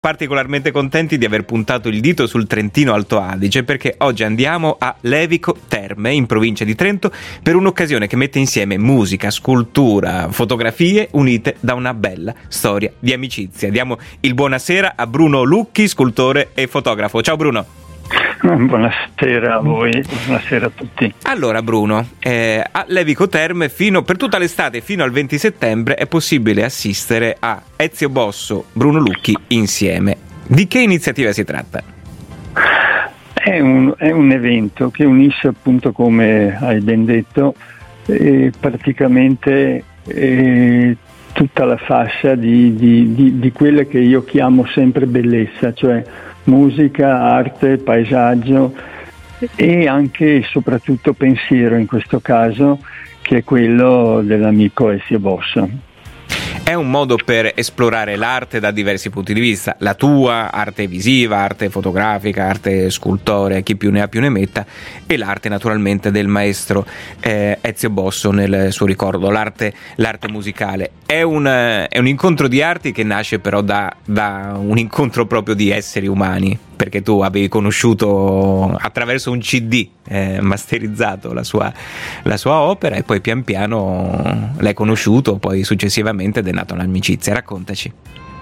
particolarmente contenti di aver puntato il dito sul Trentino Alto Adige, perché oggi andiamo a Levico Terme, in provincia di Trento, per un'occasione che mette insieme musica, scultura, fotografie unite da una bella storia di amicizia. Diamo il buonasera a Bruno Lucchi, scultore e fotografo. Ciao Bruno. Buonasera a voi, buonasera a tutti. Allora Bruno, a Levico Terme per tutta l'estate fino al 20 settembre è possibile assistere a Ezio Bosso, Bruno Lucchi insieme. Di che iniziativa si tratta? È un evento che unisce, appunto, come hai ben detto, praticamente tutta la fascia di quelle che io chiamo sempre bellezza, cioè musica, arte, paesaggio e anche e soprattutto pensiero, in questo caso, che è quello dell'amico Ezio Bosso. È un modo per esplorare l'arte da diversi punti di vista, la tua arte visiva, arte fotografica, arte scultore, chi più ne ha più ne metta, e l'arte naturalmente del maestro Ezio Bosso nel suo ricordo, l'arte musicale. È un incontro di arti che nasce però da un incontro proprio di esseri umani, perché tu avevi conosciuto attraverso un CD masterizzato la sua opera e poi pian piano l'hai conosciuto, poi successivamente ed è nata un'amicizia. Raccontaci.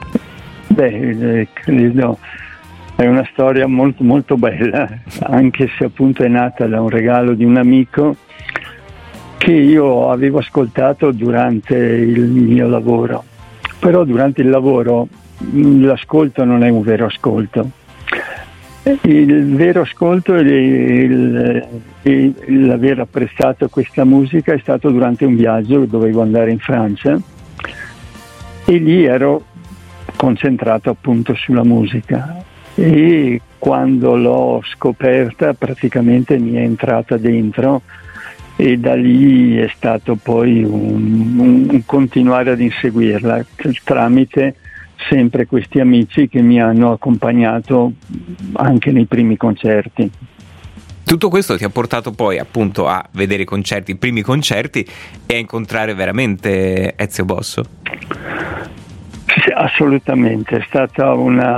Credo è una storia molto molto bella, anche se appunto è nata da un regalo di un amico che io avevo ascoltato durante il mio lavoro, però durante il lavoro l'ascolto non è un vero ascolto. Il vero ascolto e l'aver apprezzato questa musica è stato durante un viaggio, dovevo andare in Francia e lì ero concentrato appunto sulla musica e quando l'ho scoperta praticamente mi è entrata dentro e da lì è stato poi un continuare ad inseguirla tramite sempre questi amici che mi hanno accompagnato anche nei primi concerti. Tutto questo ti ha portato poi appunto a vedere i primi concerti e a incontrare veramente Ezio Bosso? Sì, assolutamente, è stata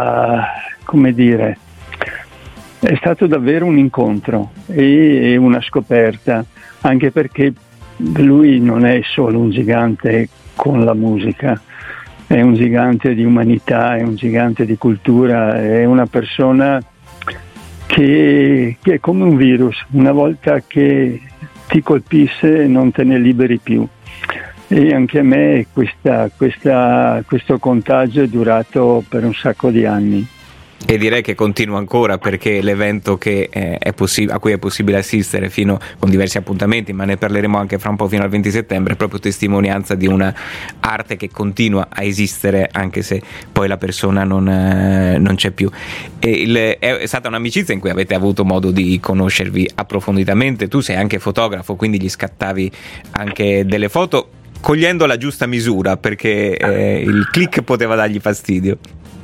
è stato davvero un incontro e una scoperta, anche perché lui non è solo un gigante con la musica, è un gigante di umanità, è un gigante di cultura, è una persona che è come un virus, una volta che ti colpisce non te ne liberi più. E anche a me questo contagio è durato per un sacco di anni. E direi che continua ancora, perché l'evento che a cui è possibile assistere con diversi appuntamenti, ma ne parleremo anche fra un po' fino al 20 settembre, è proprio testimonianza di una arte che continua a esistere anche se poi la persona non c'è più. È stata un'amicizia in cui avete avuto modo di conoscervi approfonditamente. Tu sei anche fotografo, quindi gli scattavi anche delle foto cogliendo la giusta misura, perché il click poteva dargli fastidio.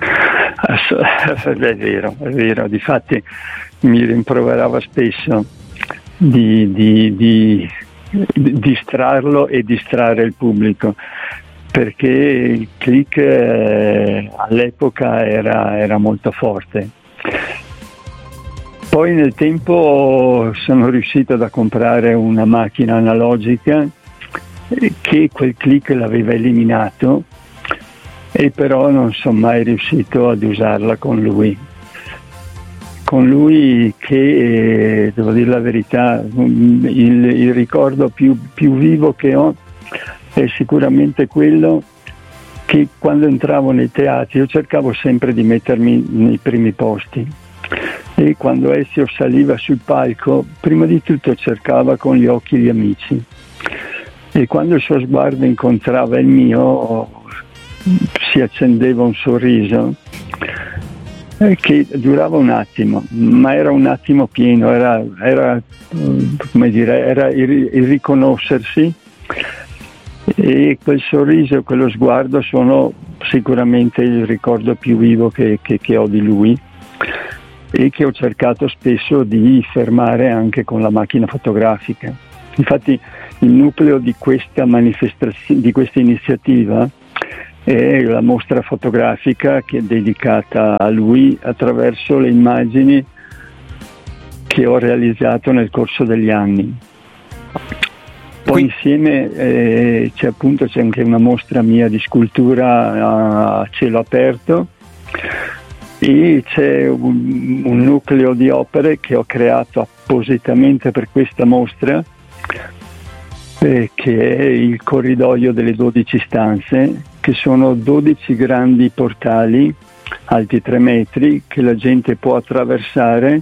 È vero, difatti mi rimproverava spesso di distrarlo e distrarre il pubblico, perché il click all'epoca era molto forte. Poi nel tempo sono riuscito a comprare una macchina analogica che quel click l'aveva eliminato, e però non sono mai riuscito ad usarla con lui che, devo dire la verità, il ricordo più vivo che ho è sicuramente quello che quando entravo nei teatri io cercavo sempre di mettermi nei primi posti, e quando Ezio saliva sul palco prima di tutto cercava con gli occhi gli amici, e quando il suo sguardo incontrava il mio si accendeva un sorriso che durava un attimo, ma era un attimo pieno, era il riconoscersi, e quel sorriso, quello sguardo sono sicuramente il ricordo più vivo che ho di lui, e che ho cercato spesso di fermare anche con la macchina fotografica. Infatti il nucleo di questa manifestazione, di questa iniziativa, e la mostra fotografica che è dedicata a lui attraverso le immagini che ho realizzato nel corso degli anni. Poi insieme c'è anche una mostra mia di scultura a cielo aperto e c'è un nucleo di opere che ho creato appositamente per questa mostra, che è il corridoio delle 12 stanze, che sono 12 grandi portali alti 3 metri che la gente può attraversare,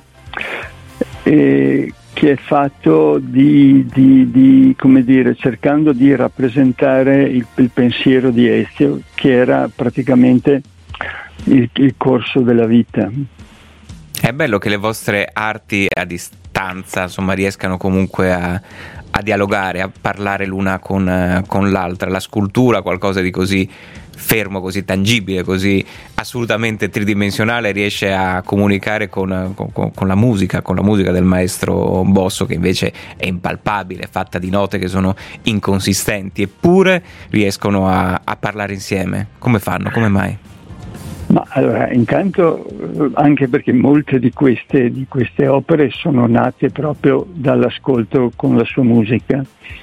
e che è fatto come dire, cercando di rappresentare il pensiero di Ezio, che era praticamente il corso della vita. È bello che le vostre arti a distanza, insomma, riescano comunque a dialogare, a parlare l'una con l'altra. La scultura, qualcosa di così fermo, così tangibile, così assolutamente tridimensionale, riesce a comunicare con la musica del maestro Bosso, che invece è impalpabile, fatta di note che sono inconsistenti, eppure riescono a parlare insieme. Come fanno? Come mai? Ma allora, intanto anche perché molte di queste opere sono nate proprio dall'ascolto con la sua musica.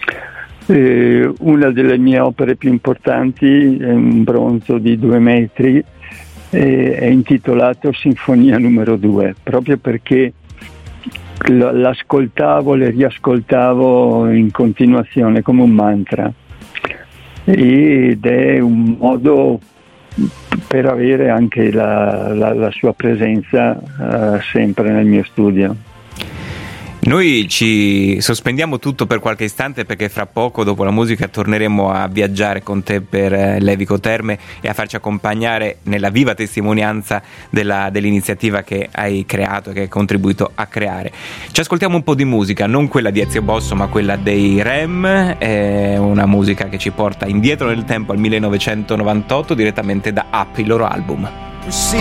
Una delle mie opere più importanti è un bronzo di 2 metri, è intitolato Sinfonia numero 2, proprio perché l'ascoltavo, le riascoltavo in continuazione come un mantra, ed è un modo per avere anche la sua presenza sempre nel mio studio. Noi ci sospendiamo tutto per qualche istante, perché fra poco, dopo la musica, torneremo a viaggiare con te per Levico Terme e a farci accompagnare nella viva testimonianza dell'iniziativa che hai creato e che hai contribuito a creare. Ci ascoltiamo un po' di musica, non quella di Ezio Bosso ma quella dei Rem, è una musica che ci porta indietro nel tempo al 1998, direttamente da Up, il loro album.